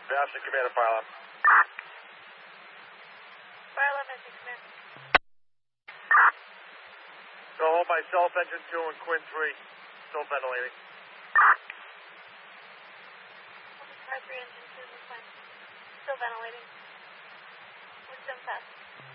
Boston Commander, Fire Alarm. Fire alarm engine command. So hold myself, engine 2 and Quinn 3. Still ventilating. Car 3 engine 2 is fine. Still ventilating. Wisdom test.